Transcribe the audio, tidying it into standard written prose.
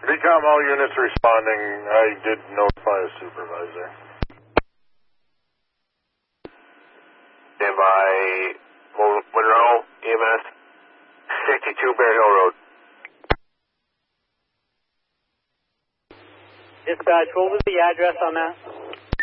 VCOM, all units responding. I did notify a supervisor. Stand by Monroe, EMS, 62 Bear Hill Road. Dispatch, what was the address on that?